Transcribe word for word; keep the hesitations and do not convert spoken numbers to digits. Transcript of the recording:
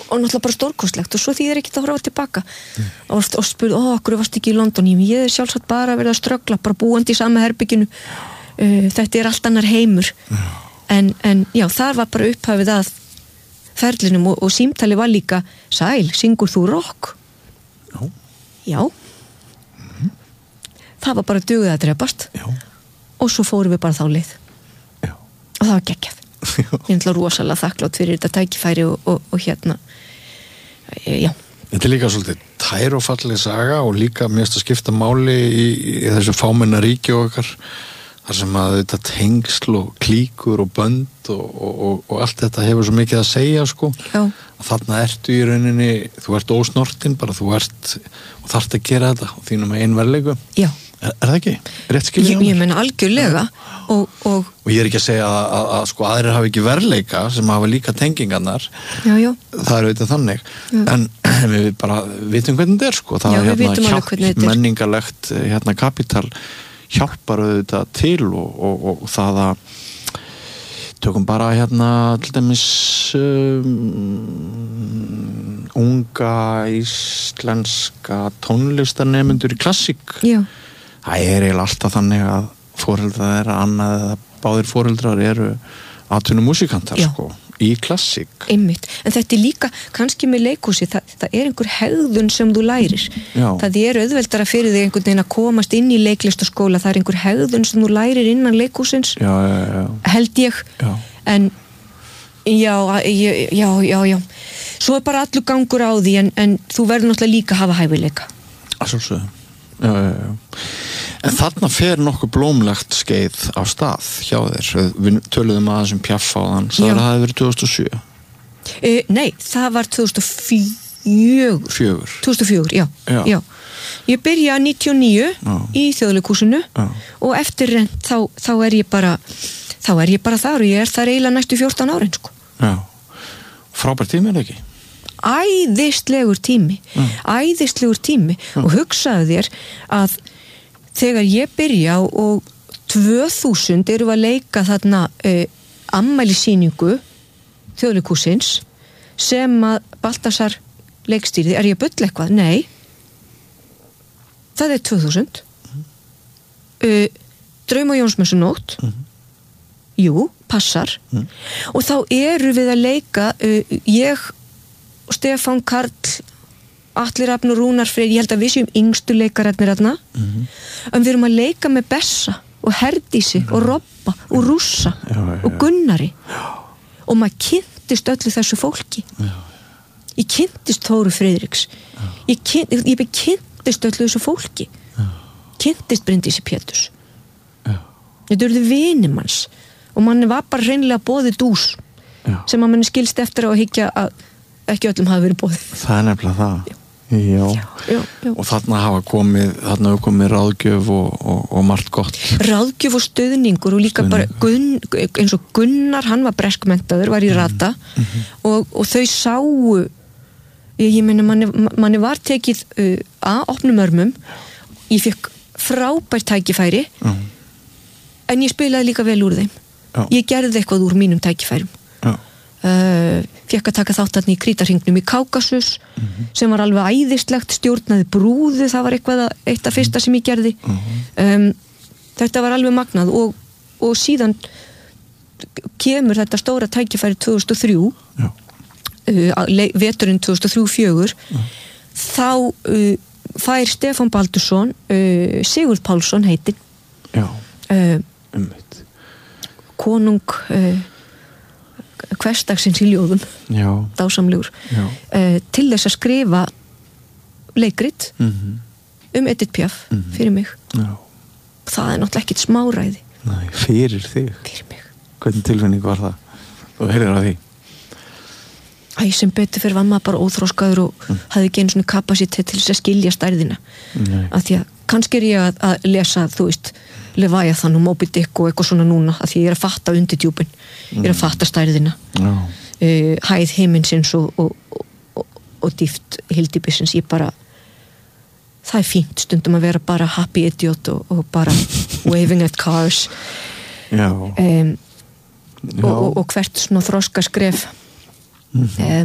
og náttúrulega bara stórkostlegt og svo því er ekki að horfa tilbaka mm. og, og spurði, ó, okkur varst ekki í London ég er sjálfsagt bara að verða að ströggla bara búandi í sama herbygginu uh, þetta er allt annar heimur mm. en, en já, þar var bara upphafið að ferlinum og, og símtali var líka sæl, syngur þú rock? Já Já mm. það var bara dugið að drepast já. Og svo fórum við bara þá leið já. Og það var geggjað ég er náttúrulega rosalega þakklátt fyrir þetta tækifæri og, og, og hérna já Þetta er líka svolítið tær og falleg saga og líka mest að skipta máli í, í þessu fámenna ríki okkar þar sem að þetta tengsl og klíkur og bönd og, og, og allt þetta hefur svo mikið að segja sko já. Þarna ertu í rauninni þú ert ósnortin bara þú ert og þarft að gera þetta og þínum með einverleiku Já Er, er það ekki? Rétt skilja ég, ég meina algjörlega og, og, og ég er ekki að segja að, að, að sko aðrir hafa ekki verleika sem hafa líka tengingarnar já, já. það er auðvitað þannig já. En við bara vitum hvernig þetta er sko það já, er hérna hjálp, menningarlegt hérna kapital hjálpar auðvitað til og, og, og, og það að tökum bara hérna til dæmis um, unga íslenska tónlistarnemendur í klassík já það er eiginlega alltaf þannig að foreldrar er annað eða báðir foreldrar eru atvinnumúsikantar sko, í klassík. Einmitt, en þetta er líka kannski með leikhúsi, það, það er einhver hegðun sem þú lærir. Já. Það er auðveldara fyrir þig einhvern veginn að komast inn í leiklistaskóla, það er einhver hegðun sem þú lærir innan leikhúsins, já, já, já. held ég, já. En já, já, já, já, svo er bara allur gangur á því, en, en þú verður náttúrulega líka að hafa hæfileika. Að sjálfsögðu. Já, já, já. En þarna fer nokkuð blómlegt skeið á stað hjá þér. Við töluðum aðeins um Piaf áðan. Það er að það hefði verið tvö þúsund og sjö. Uh, nei, það var tvö þúsund og fjögur. Fjögur. tvö þúsund og fjögur, já. Já. já. Ég byrja níutíu og níu já. í Þjóðleikhúsinu og eftir rent þá, þá er ég bara þá er ég bara þar og ég er þar eiginlega næstu fjórtán árin, sko. Já. Frábær tími er það ekki? Æðislegur tími. Já. Æðislegur tími. Já. Og hugsaðu þér að þegar ég byrja og tvö þúsund erum við að leika þarna uh, ammælisýningu Þjóðleikhússins sem að Baltasar leikstýrði, er ég að bulla eitthvað? Nei. Það er tvö þúsund. Uh, Draum og Jónsmessunótt. Mm. Jú, passar. Mm. Og þá eru við að leika uh, ég og Stefán Karl Atli Rafn og Rúnar Freyr, ég held að við séum yngstu leikararnir þarna, mm-hmm. en við erum að leika með Bessa og Herdísi mm-hmm. og Robba og Rússa já, já, já. og Gunnari já. Og maður kynntist öllu þessu fólki já. Ég kynntist Þóru Friðriks ég, kyn, ég kynntist öllu þessu fólki já. Kynntist Bryndísi Péturs já. Þetta eruðu vinimanns og manni var bara hreinlega boðið dús já. Sem að manni skilst eftir á að hyggja að ekki öllum hafi verið boðið. Það er nefnilega það já. Já. Já, já, já. Og þarna hafa komið þarna hafa komið ráðgjöf og, og, og margt gott. Ráðgjöf og stöðningur og líka Stöðning. bara Gunn, eins og Gunnar, hann var breskmenntaður, var í rata mm-hmm. og, og þau sáu ég, ég meina manni, manni var tekið uh, að opnum örmum ég fekk frábært tækifæri mm. en ég spilaði líka vel úr þeim já. Ég gerði eitthvað úr mínum tækifærum Uh, fekk að taka þáttarni í Krítarhringnum í Kákasus mm-hmm. sem var alveg æðislegt, stjórnaði brúðu, það var eitthvað að, eitt af fyrsta sem ég gerði mm-hmm. um, þetta var alveg magnað og, og síðan kemur þetta stóra tækifæri tvö þúsund og þrjú uh, veturinn tvö þúsund og þrjú til fjögur mm. þá uh, fær Stefán Baldursson uh, Sigurð Pálsson heitin já, uh, ummitt konung uh, hversdagsins í ljóðum já. dásamlegur uh, til þess að skrifa leikrit mm-hmm. um Edith Piaf mm-hmm. fyrir mig já. Það er náttúrulega ekkert smáræði. Nei, fyrir þig? Fyrir mig. Hvernig tilfinning var það? Þú heyrðir af því? Æ, sem betur fyrir var maður bara óþróskaður og mm. hafði ekki einu svona kapasitet til þess að skilja stærðina af því að kannski er ég að, að lesa þú veist Leviathan og Moby Dick og eitthvað svona núna af því ég er að fatta undirdjúpin mm. ég er að fatta stærðina uh, hæð himinsins og, og, og, og dýft hildibissins ég bara það er fínt stundum að vera bara happy idiot og, og bara waving at cars já. Um, já. Og, og, og hvert svona þroska skref mm-hmm.